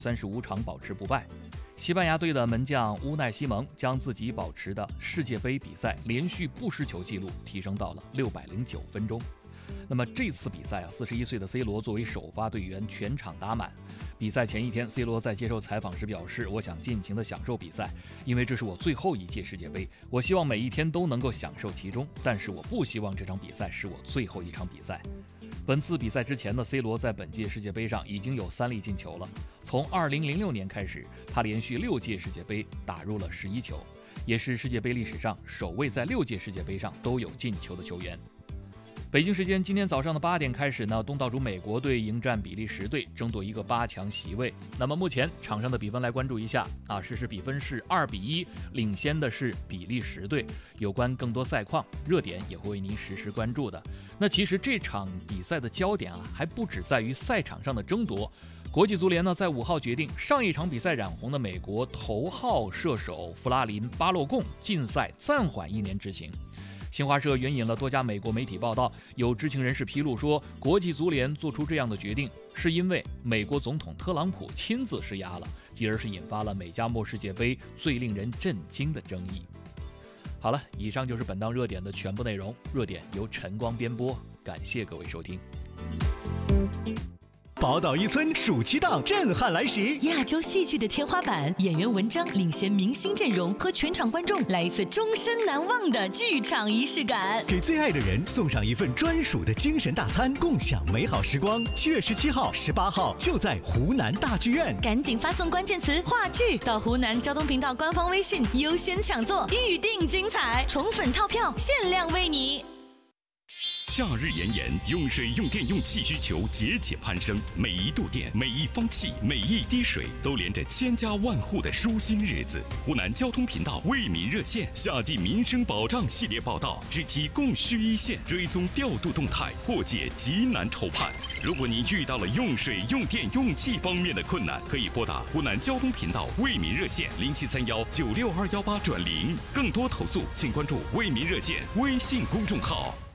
35场保持不败。西班牙队的门将乌奈西蒙将自己保持的世界杯比赛连续不失球纪录提升到了609分钟。那么这次比赛41岁的 C 罗作为首发队员全场打满。比赛前一天 ，C 罗在接受采访时表示：“我想尽情地享受比赛，因为这是我最后一届世界杯。我希望每一天都能够享受其中，但是我不希望这场比赛是我最后一场比赛。”本次比赛之前的 C 罗在本届世界杯上已经有3粒进球了。从2006年开始，他连续6届世界杯打入了11球，也是世界杯历史上首位在6届世界杯上都有进球的球员。北京时间今天早上的8点开始呢，东道主美国队迎战比利时队，争夺一个8强席位。那么目前场上的比分来关注一下实时比分是2比1，领先的是比利时队。有关更多赛况热点也会为您实时关注的。那其实这场比赛的焦点还不只在于赛场上的争夺。国际足联呢在5号决定，上一场比赛染红的美国头号射手弗拉林巴洛贡禁赛暂缓1年执行。新华社援引了多家美国媒体报道，有知情人士披露说，国际足联做出这样的决定，是因为美国总统特朗普亲自施压了，继而是引发了美加墨世界杯最令人震惊的争议。好了，以上就是本档热点的全部内容，热点由晨光编播，感谢各位收听。 宝岛一村暑期档震撼来袭， 亚洲戏剧的天花板，演员文章领衔明星阵容，和全场观众来一次终身难忘的剧场仪式感， 给最爱的人送上一份专属的精神大餐，共享美好时光。7月17号、18号就在湖南大剧院， 赶紧发送关键词“话剧”到湖南交通频道官方微信，优先抢座，预定精彩，宠粉套票限量为你。 夏日炎炎，用水用电用气需求节节攀升，每一度电、每一方气、每一滴水，都连着千家万户的舒心日子。湖南交通频道为民热线夏季民生保障系列报道，知其供需一线，追踪调度动态，破解急难愁盼。如果您遇到了用水、用电、用气方面的困难，可以拨打湖南交通频道为民热线0731962218转0。更多投诉，请关注为民热线微信公众号。